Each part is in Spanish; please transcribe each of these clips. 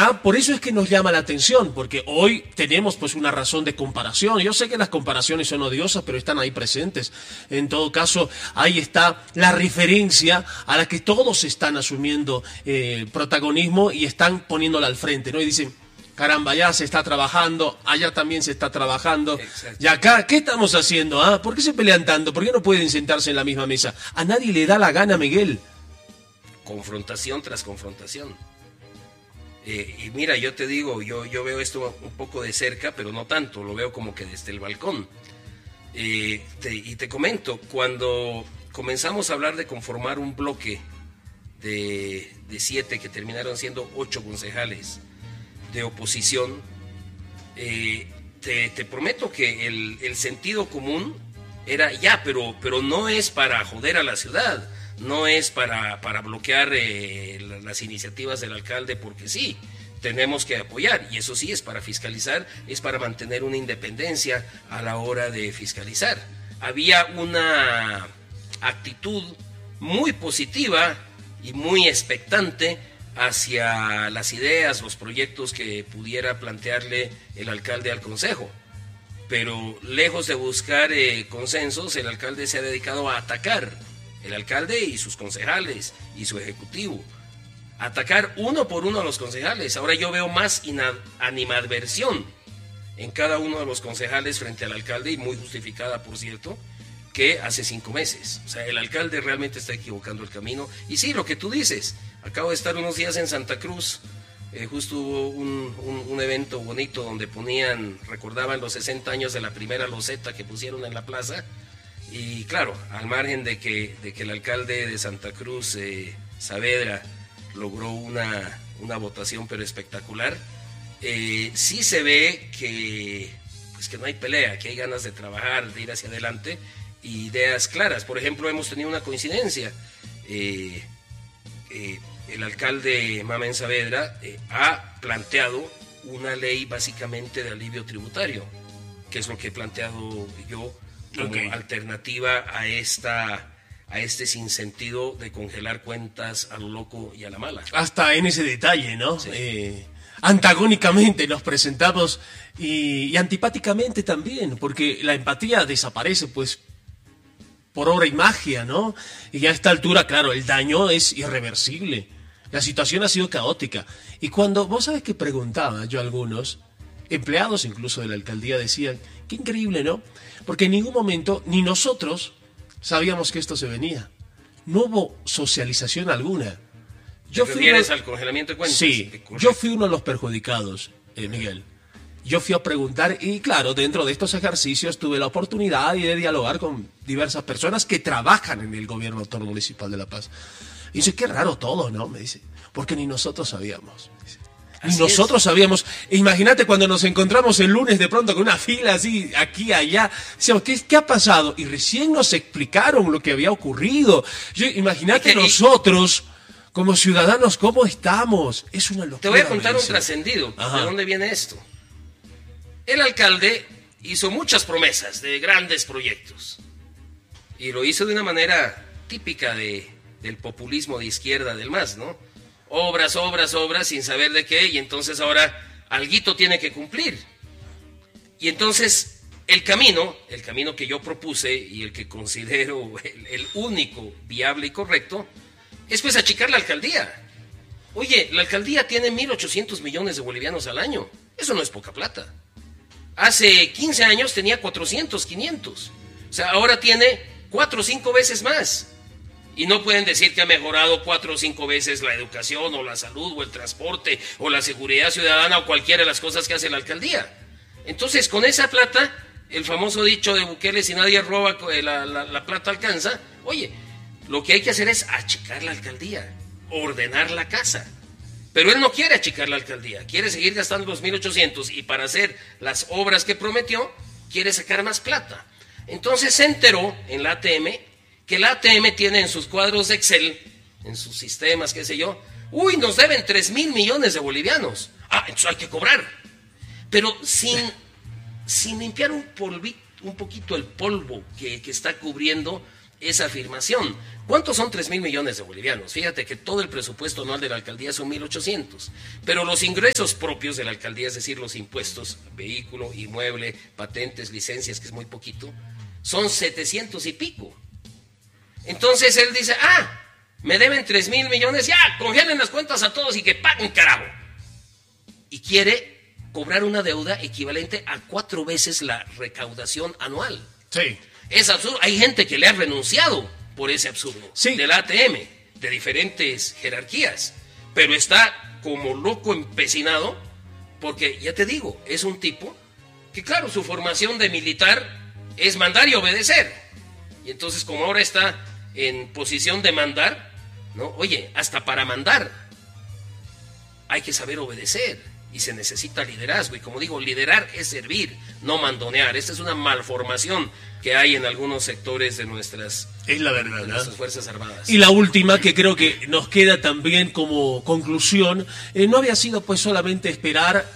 acá, por eso es que nos llama la atención, porque hoy tenemos pues una razón de comparación. Yo sé que las comparaciones son odiosas, pero están ahí presentes. En todo caso, ahí está la referencia a la que todos están asumiendo protagonismo y están poniéndola al frente, ¿no? Y dicen, caramba, ya se está trabajando, allá también se está trabajando. Exacto. Y acá, ¿qué estamos haciendo? ¿Ah? ¿Por qué se pelean tanto? ¿Por qué no pueden sentarse en la misma mesa? A nadie le da la gana, Miguel. Confrontación tras confrontación. Y mira, yo te digo, yo veo esto un poco de cerca, pero no tanto, lo veo como que desde el balcón. Y te comento, cuando comenzamos a hablar de conformar un bloque de 7, que terminaron siendo 8 concejales de oposición, te prometo que el sentido común era ya, pero no es para joder a la ciudad, no es para bloquear las iniciativas del alcalde porque sí, tenemos que apoyar, y eso sí es para fiscalizar, es para mantener una independencia a la hora de fiscalizar. Había una actitud muy positiva y muy expectante hacia las ideas, los proyectos que pudiera plantearle el alcalde al consejo. Pero lejos de buscar consensos, el alcalde se ha dedicado a atacar, el alcalde y sus concejales y su ejecutivo, atacar uno por uno a los concejales. Ahora yo veo más animadversión en cada uno de los concejales frente al alcalde, y muy justificada, por cierto, que hace 5 meses. O sea, el alcalde realmente está equivocando el camino. Y sí, lo que tú dices, acabo de estar unos días en Santa Cruz, justo hubo un evento bonito donde recordaban los 60 años de la primera loseta que pusieron en la plaza, y claro, al margen de que el alcalde de Santa Cruz, Saavedra, logró una votación pero espectacular, sí se ve que no hay pelea, que hay ganas de trabajar, de ir hacia adelante, y ideas claras. Por ejemplo, hemos tenido una coincidencia. El alcalde Mamen Saavedra ha planteado una ley básicamente de alivio tributario, que es lo que he planteado yo como alternativa a este sinsentido de congelar cuentas a lo loco y a la mala. Hasta en ese detalle, ¿no? Sí. Antagónicamente nos presentamos y antipáticamente también, porque la empatía desaparece, pues, por obra y magia, ¿no? Y a esta altura, claro, el daño es irreversible. La situación ha sido caótica. Y cuando, vos sabés que preguntaba yo a algunos, empleados incluso de la alcaldía, decían, qué increíble, ¿no? Porque en ningún momento, ni nosotros sabíamos que esto se venía. No hubo socialización alguna. ¿Te refieres al congelamiento de cuentas? Sí, yo fui uno de los perjudicados, Miguel. Yo fui a preguntar y claro, dentro de estos ejercicios tuve la oportunidad de dialogar con diversas personas que trabajan en el gobierno autónomo municipal de La Paz. Y dice, qué raro todo, ¿no? Me dice, porque ni nosotros sabíamos. Ni nosotros sabíamos. Imagínate cuando nos encontramos el lunes de pronto con una fila así, aquí, allá. Decíamos, ¿qué ha pasado? Y recién nos explicaron lo que había ocurrido. Imagínate nosotros, como ciudadanos, ¿cómo estamos? Es una locura. Te voy a contar un trascendido. ¿De dónde viene esto? El alcalde hizo muchas promesas de grandes proyectos. Y lo hizo de una manera típica del populismo de izquierda del MAS, ¿no? Obras, obras, obras, sin saber de qué, y entonces ahora alguito tiene que cumplir. Y entonces el camino que yo propuse y el que considero el único viable y correcto, es pues achicar la alcaldía. Oye, la alcaldía tiene 1.800 millones de bolivianos al año. Eso no es poca plata. Hace 15 años tenía 400, 500. O sea, ahora tiene 4 o 5 veces más. Y no pueden decir que ha mejorado 4 o 5 veces la educación o la salud o el transporte o la seguridad ciudadana o cualquiera de las cosas que hace la alcaldía. Entonces, con esa plata, el famoso dicho de Bukele, si nadie roba, la plata alcanza. Oye, lo que hay que hacer es achicar la alcaldía, ordenar la casa. Pero él no quiere achicar la alcaldía, quiere seguir gastando los 1.800 y para hacer las obras que prometió, quiere sacar más plata. Entonces se enteró en la ATM que la ATM tiene en sus cuadros de Excel, en sus sistemas, qué sé yo, nos deben 3.000 millones de bolivianos. Entonces hay que cobrar. Pero sin limpiar un poquito el polvo que está cubriendo esa afirmación. ¿Cuántos son 3.000 millones de bolivianos? Fíjate que todo el presupuesto anual de la alcaldía son 1.800, pero los ingresos propios de la alcaldía, es decir, los impuestos, vehículo, inmueble, patentes, licencias, que es muy poquito, son 700 y pico. Entonces él dice, me deben 3.000 millones, ya, congelen las cuentas a todos y que paguen, carajo. Y quiere cobrar una deuda equivalente a 4 veces la recaudación anual. Sí. Es absurdo. Hay gente que le ha renunciado por ese absurdo. Sí. Del ATM, de diferentes jerarquías. Pero está como loco empecinado porque, ya te digo, es un tipo que, claro, su formación de militar es mandar y obedecer. Y entonces, como ahora está en posición de mandar, ¿no? Oye, hasta para mandar hay que saber obedecer y se necesita liderazgo. Y como digo, liderar es servir, no mandonear. Esta es una malformación que hay en algunos sectores de nuestras, es la verdad, de nuestras Fuerzas Armadas. Y la última, que creo que nos queda también como conclusión, no había sido pues solamente esperar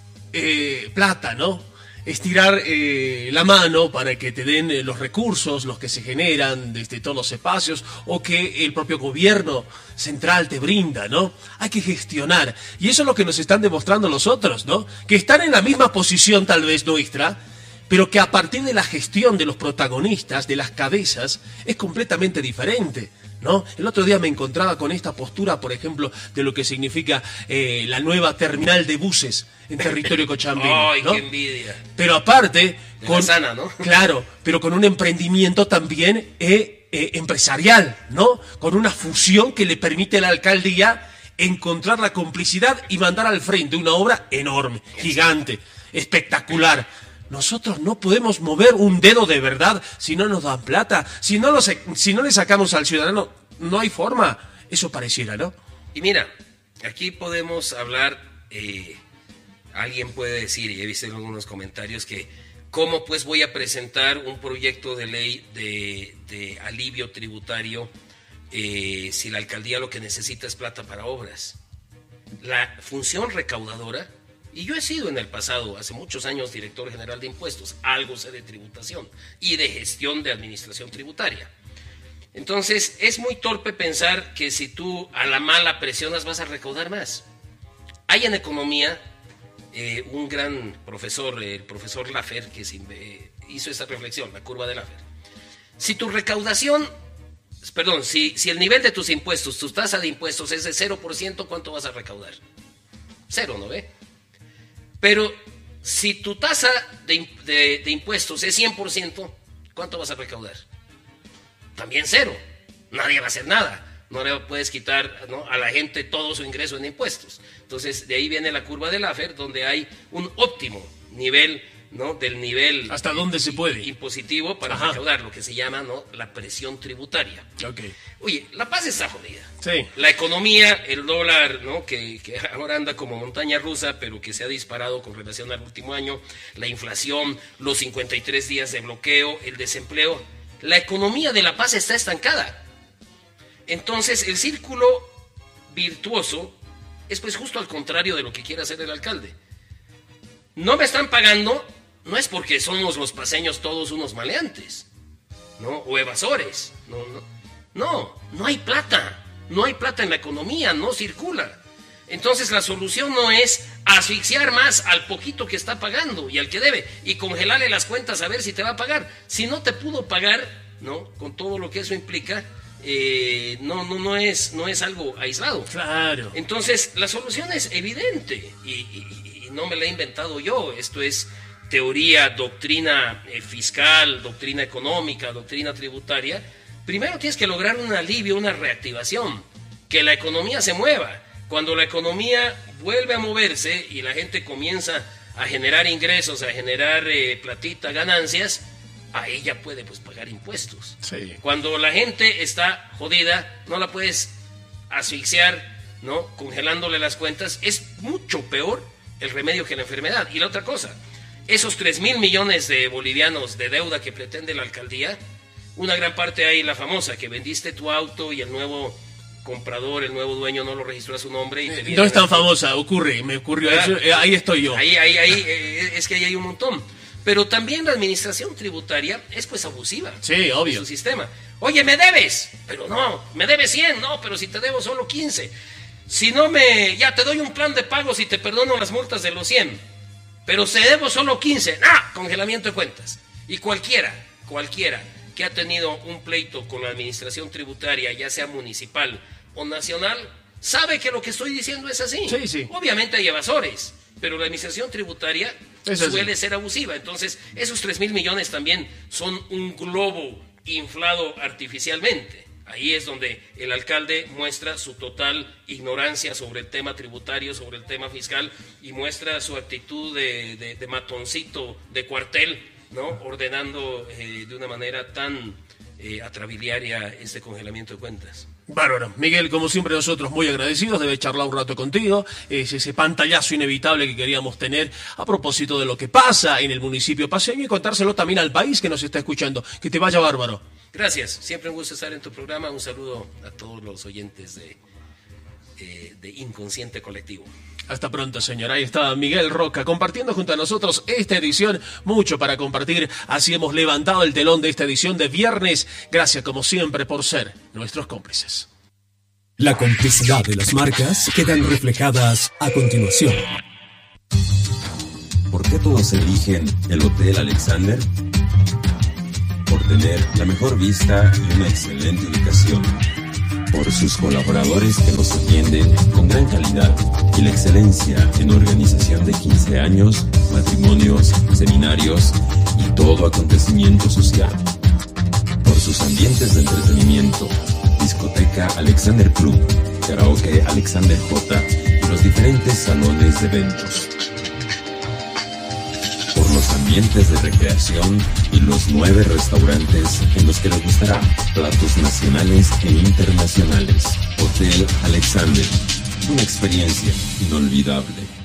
plata, ¿no? Estirar la mano para que te den los recursos, los que se generan desde todos los espacios, o que el propio gobierno central te brinda, ¿no? Hay que gestionar. Y eso es lo que nos están demostrando los otros, ¿no? Que están en la misma posición tal vez nuestra, pero que a partir de la gestión de los protagonistas, de las cabezas, es completamente diferente, ¿no? El otro día me encontraba con esta postura, por ejemplo, de lo que significa la nueva terminal de buses en territorio cochabambino. ¡Ay, ¿no? qué envidia! Pero aparte, con sana, ¿no? Claro, pero con un emprendimiento también empresarial, ¿no? Con una fusión que le permite a la alcaldía encontrar la complicidad y mandar al frente una obra enorme, gigante, espectacular. Nosotros no podemos mover un dedo de verdad si no nos dan plata. Si no le sacamos al ciudadano, no hay forma. Eso pareciera, ¿no? Y mira, aquí podemos hablar, alguien puede decir, y he visto en algunos comentarios, que ¿cómo pues voy a presentar un proyecto de ley de alivio tributario si la alcaldía lo que necesita es plata para obras? La función recaudadora. Y yo he sido en el pasado, hace muchos años, director general de impuestos, algo sé de tributación y de gestión de administración tributaria. Entonces, es muy torpe pensar que si tú a la mala presionas vas a recaudar más. Hay en economía un gran profesor, el profesor Laffer, que hizo esa reflexión, la curva de Laffer. Si tu recaudación, si el nivel de tus impuestos, tu tasa de impuestos es de 0%, ¿cuánto vas a recaudar? 0, ¿no ve? Pero si tu tasa de impuestos es 100%, ¿cuánto vas a recaudar? También 0. Nadie va a hacer nada. No le puedes quitar, ¿no?, a la gente todo su ingreso en impuestos. Entonces, de ahí viene la curva de Laffer, donde hay un óptimo nivel, ¿no?, del nivel hasta dónde se puede impositivo para recaudar, lo que se llama, ¿no?, la presión tributaria. Okay. Oye, La Paz está jodida. Sí. La economía, el dólar, ¿no?, que ahora anda como montaña rusa, pero que se ha disparado con relación al último año, la inflación, los 53 días de bloqueo, el desempleo. La economía de La Paz está estancada. Entonces, el círculo virtuoso es pues justo al contrario de lo que quiere hacer el alcalde. No me están pagando, no es porque somos los paseños todos unos maleantes, ¿no?, o evasores. No hay plata. No hay plata en la economía, no circula. Entonces la solución no es asfixiar más al poquito que está pagando y al que debe y congelarle las cuentas a ver si te va a pagar. Si no te pudo pagar, ¿no?, con todo lo que eso implica, no es algo aislado. Claro. Entonces la solución es evidente y no me la he inventado yo. Esto es teoría, doctrina fiscal, doctrina económica, doctrina tributaria. Primero tienes que lograr un alivio, una reactivación, que la economía se mueva. Cuando la economía vuelve a moverse y la gente comienza a generar ingresos, a generar platita, ganancias, ahí ya puede pues pagar impuestos. Sí. Cuando la gente está jodida, no la puedes asfixiar, ¿no?, congelándole las cuentas. Es mucho peor el remedio que la enfermedad. Y la otra cosa, esos 3.000 millones de bolivianos de deuda que pretende la alcaldía, una gran parte hay la famosa, que vendiste tu auto y el nuevo comprador, el nuevo dueño no lo registró a su nombre. Y no es tan famosa, me ocurrió eso, ahí estoy yo. Ahí, es que ahí hay un montón. Pero también la administración tributaria es pues abusiva. Sí, obvio. En su sistema. Oye, me debes, pero no, me debes 100, no, pero si te debo solo 15. Si no ya te doy un plan de pagos y te perdono las multas de los 100. Pero se debo solo 15, congelamiento de cuentas. Y cualquiera que ha tenido un pleito con la administración tributaria, ya sea municipal o nacional, sabe que lo que estoy diciendo es así. Sí, sí. Obviamente hay evasores, pero la administración tributaria suele ser abusiva. Entonces, esos 3.000 millones también son un globo inflado artificialmente. Ahí es donde el alcalde muestra su total ignorancia sobre el tema tributario, sobre el tema fiscal, y muestra su actitud de matoncito de cuartel, ¿no? Ordenando de una manera tan atrabiliaria este congelamiento de cuentas. Bárbaro. Miguel, como siempre nosotros muy agradecidos, debe charlar un rato contigo, es ese pantallazo inevitable que queríamos tener a propósito de lo que pasa en el municipio paceño y contárselo también al país que nos está escuchando. Que te vaya bárbaro. Gracias, siempre un gusto estar en tu programa, un saludo a todos los oyentes de Inconsciente Colectivo. Hasta pronto, señora. Ahí está Miguel Roca compartiendo junto a nosotros esta edición. Mucho para compartir. Así hemos levantado el telón de esta edición de viernes. Gracias, como siempre, por ser nuestros cómplices. La complicidad de las marcas quedan reflejadas a continuación. ¿Por qué todos eligen el Hotel Alexander? Por tener la mejor vista y una excelente ubicación. Por sus colaboradores que nos atienden con gran calidad y la excelencia en organización de 15 años, matrimonios, seminarios y todo acontecimiento social. Por sus ambientes de entretenimiento, discoteca Alexander Club, karaoke Alexander J y los diferentes salones de eventos. Por los ambientes de recreación y los 9 restaurantes en los que les gustará platos nacionales e internacionales. Hotel Alexander, una experiencia inolvidable.